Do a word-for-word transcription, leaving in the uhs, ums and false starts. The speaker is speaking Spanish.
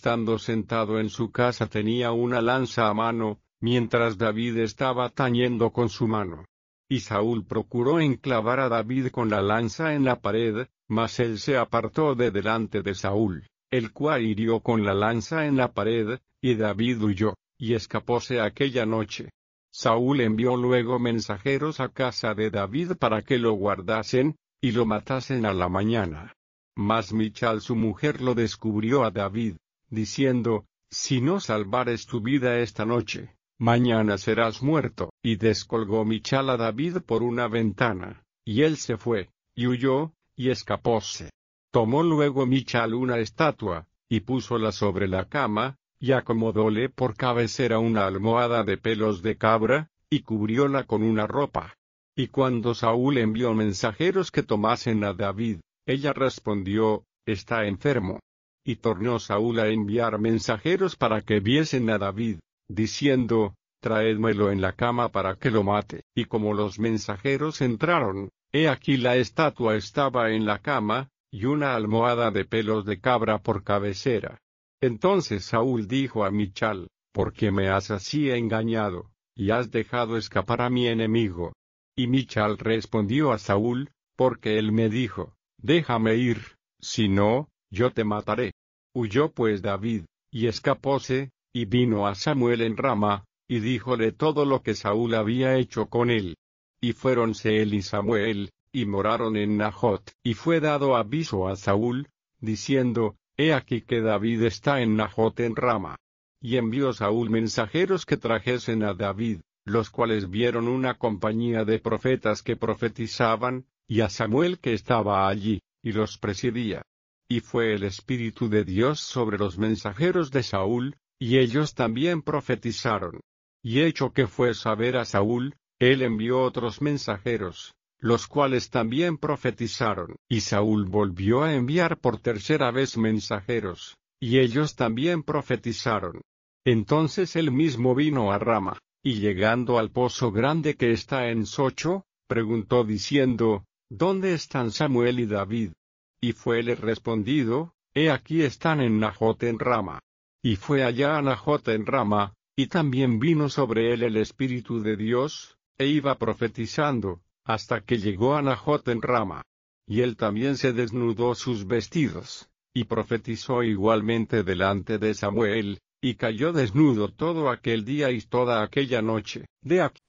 estando sentado en su casa tenía una lanza a mano, mientras David estaba tañendo con su mano. Y Saúl procuró enclavar a David con la lanza en la pared, mas él se apartó de delante de Saúl, el cual hirió con la lanza en la pared, y David huyó, y escapóse aquella noche. Saúl envió luego mensajeros a casa de David para que lo guardasen, y lo matasen a la mañana. Mas Michal su mujer lo descubrió a David, diciendo, si no salvares tu vida esta noche, mañana serás muerto. Y descolgó Michal a David por una ventana, y él se fue, y huyó, y escapóse. Tomó luego Michal una estatua, y púsola sobre la cama, y acomodóle por cabecera una almohada de pelos de cabra, y cubrióla con una ropa. Y cuando Saúl envió mensajeros que tomasen a David, ella respondió, está enfermo. Y tornó Saúl a enviar mensajeros para que viesen a David, diciendo, traédmelo en la cama para que lo mate. Y como los mensajeros entraron, he aquí la estatua estaba en la cama, y una almohada de pelos de cabra por cabecera. Entonces Saúl dijo a Michal, ¿por qué me has así engañado, y has dejado escapar a mi enemigo? Y Michal respondió a Saúl, porque él me dijo, déjame ir, si no, yo te mataré. Huyó pues David, y escapóse, y vino a Samuel en Rama, y díjole todo lo que Saúl había hecho con él. Y fuéronse él y Samuel, y moraron en Najot. Y fue dado aviso a Saúl, diciendo, he aquí que David está en Najot en Rama. Y envió Saúl mensajeros que trajesen a David, los cuales vieron una compañía de profetas que profetizaban, y a Samuel que estaba allí, y los presidía. Y fue el Espíritu de Dios sobre los mensajeros de Saúl, y ellos también profetizaron. Y hecho que fue saber a Saúl, él envió otros mensajeros, los cuales también profetizaron. Y Saúl volvió a enviar por tercera vez mensajeros, y ellos también profetizaron. Entonces él mismo vino a Rama, y llegando al pozo grande que está en Socho, preguntó diciendo, ¿dónde están Samuel y David? Y fuele respondido, he aquí están en Najot en Rama. Y fue allá a Najot en Rama, y también vino sobre él el Espíritu de Dios, e iba profetizando, hasta que llegó a Najot en Rama. Y él también se desnudó sus vestidos, y profetizó igualmente delante de Samuel, y cayó desnudo todo aquel día y toda aquella noche. De aquí